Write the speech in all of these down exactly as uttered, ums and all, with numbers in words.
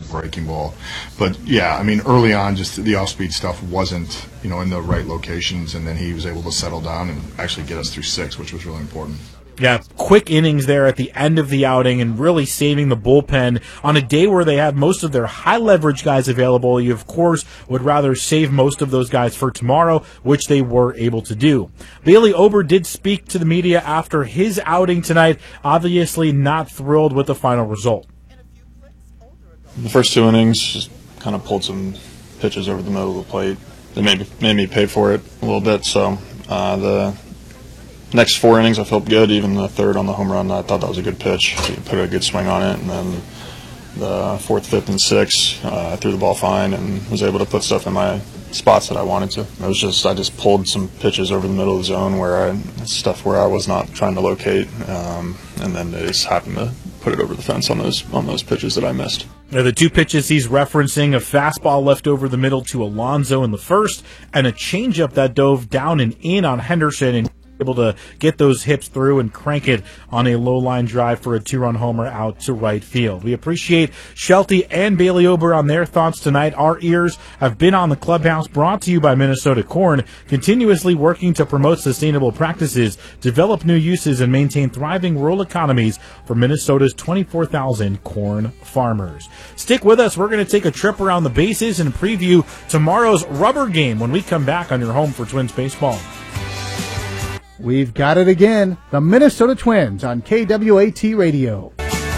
breaking ball. But, yeah, I mean, early on, just the off-speed stuff wasn't, you know, in the right locations, and then he was able to settle down and actually get us through six, which was really important. Yeah, quick innings there at the end of the outing and really saving the bullpen on a day where they had most of their high-leverage guys available. You, of course, would rather save most of those guys for tomorrow, which they were able to do. Bailey Ober did speak to the media after his outing tonight, obviously not thrilled with the final result. The first two innings just kind of pulled some pitches over the middle of the plate. They made, made me pay for it a little bit, so uh, the next four innings I felt good. Even the third on the home run, I thought that was a good pitch. He put a good swing on it, and then the fourth, fifth, and sixth, uh, I threw the ball fine and was able to put stuff in my spots that I wanted to. It was just I just pulled some pitches over the middle of the zone where I stuff where I was not trying to locate, um, and then they just happened to put it over the fence on those on those pitches that I missed. Now, the two pitches he's referencing, a fastball left over the middle to Alonso in the first, and a changeup that dove down and in on Henderson and able to get those hips through and crank it on a low-line drive for a two-run homer out to right field. We appreciate Shelty and Bailey Ober on their thoughts tonight. Our ears have been on the clubhouse, brought to you by Minnesota Corn, continuously working to promote sustainable practices, develop new uses, and maintain thriving rural economies for Minnesota's twenty-four thousand corn farmers. Stick with us. We're going to take a trip around the bases and preview tomorrow's rubber game when we come back on your home for Twins baseball. We've got it again, the Minnesota Twins on K W A T Radio.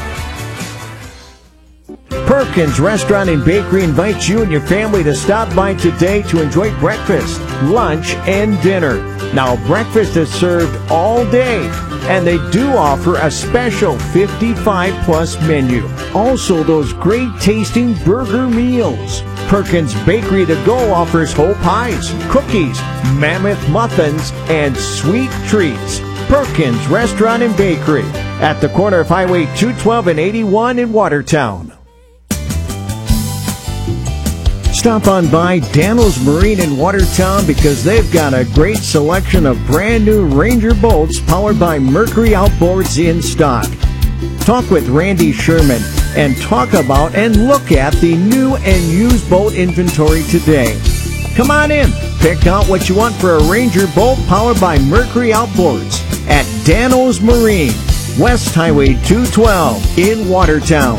Perkins Restaurant and Bakery invites you and your family to stop by today to enjoy breakfast, lunch, and dinner. Now, breakfast is served all day, and they do offer a special fifty-five plus menu. Also, those great tasting burger meals. Perkins Bakery to Go offers whole pies, cookies, mammoth muffins, and sweet treats. Perkins Restaurant and Bakery at the corner of Highway two twelve and eighty-one in Watertown. Stop on by Daniels Marine in Watertown because they've got a great selection of brand new Ranger boats powered by Mercury Outboards in stock. Talk with Randy Sherman and talk about and look at the new and used boat inventory today. Come on in. Pick out what you want for a Ranger boat powered by Mercury Outboards at Daniels Marine, West Highway two twelve in Watertown.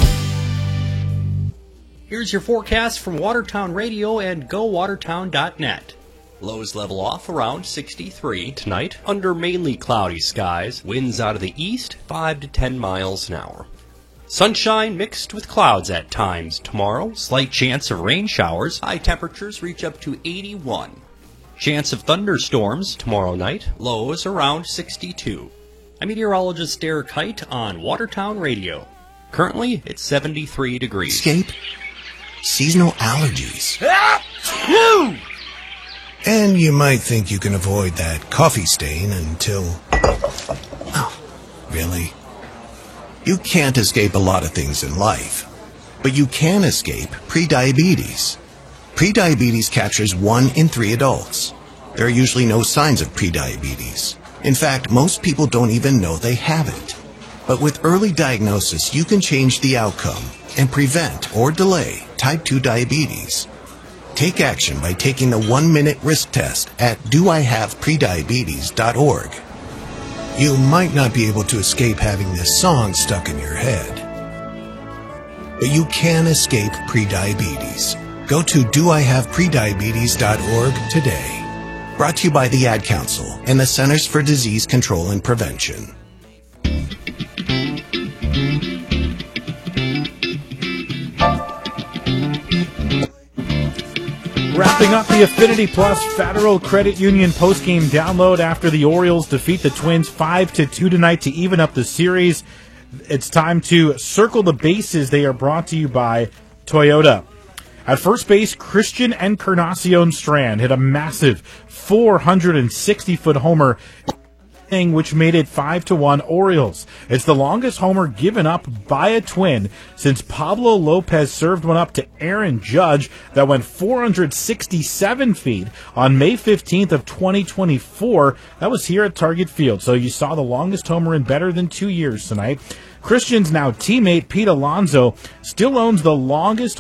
Here's your forecast from Watertown Radio and go watertown dot net. Lows level off around sixty-three tonight under mainly cloudy skies. Winds out of the east five to ten miles an hour. Sunshine mixed with clouds at times tomorrow. Slight chance of rain showers. High temperatures reach up to eighty-one. Chance of thunderstorms tomorrow night. Lows around sixty-two. I'm meteorologist Derek Height on Watertown Radio. Currently, it's seventy-three degrees. Escape seasonal allergies. Ah! And you might think you can avoid that coffee stain until... Oh, really? You can't escape a lot of things in life, but you can escape prediabetes. Prediabetes captures one in three adults. There are usually no signs of prediabetes. In fact, most people don't even know they have it. But with early diagnosis, you can change the outcome and prevent or delay type two diabetes. Take action by taking the one-minute risk test at do I have prediabetes dot org. You might not be able to escape having this song stuck in your head, but you can escape prediabetes. Go to do I have prediabetes dot org today. Brought to you by the Ad Council and the Centers for Disease Control and Prevention. Wrapping up the Affinity Plus Federal Credit Union postgame download after the Orioles defeat the Twins five to two tonight to even up the series. It's time to circle the bases. They are brought to you by Toyota. At first base, Christian Encarnacion Strand hit a massive four hundred sixty foot homer, which made it five to one Orioles. It's the longest homer given up by a Twin since Pablo Lopez served one up to Aaron Judge that went four hundred sixty-seven feet on May fifteenth of twenty twenty-four. That was here at Target Field. So you saw the longest homer in better than two years tonight. Christian's now teammate Pete Alonso still owns the longest